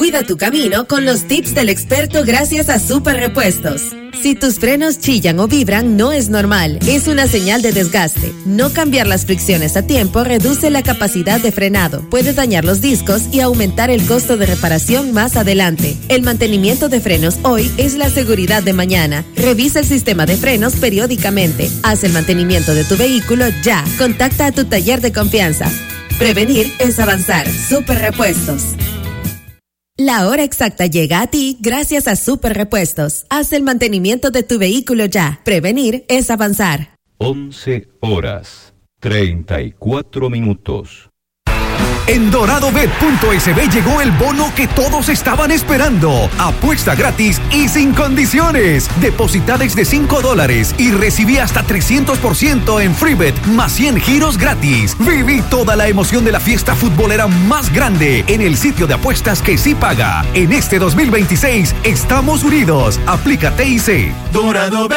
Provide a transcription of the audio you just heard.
Cuida tu camino con los tips del experto gracias a Super Repuestos. Si tus frenos chillan o vibran, no es normal, es una señal de desgaste. No cambiar las fricciones a tiempo reduce la capacidad de frenado, puede dañar los discos y aumentar el costo de reparación más adelante. El mantenimiento de frenos hoy es la seguridad de mañana. Revisa el sistema de frenos periódicamente. Haz el mantenimiento de tu vehículo ya. Contacta a tu taller de confianza. Prevenir es avanzar. Super Repuestos. La hora exacta llega a ti gracias a Super Repuestos. Haz el mantenimiento de tu vehículo ya. Prevenir es avanzar. 11:34. En doradobet.sb llegó el bono que todos estaban esperando. Apuesta gratis y sin condiciones. Deposita desde $5 y recibí hasta 300% en FreeBet más 100 giros gratis. Viví toda la emoción de la fiesta futbolera más grande en el sitio de apuestas que sí paga. En este 2026 estamos unidos. Aplica TIC. Doradobet.